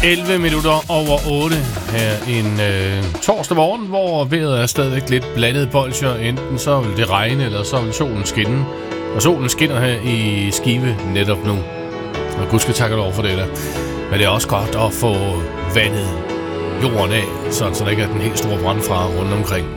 11 minutter over 8 her en torsdag morgen, hvor vejret er stadigvæk lidt blandet bolsjer. Enten så vil det regne, eller så vil solen skinne. Og solen skinner her i Skive netop nu. Og Gud skal takke lov for det der. Men det er også godt at få vandet jorden af, så der ikke er den helt store brandfare rundt omkring.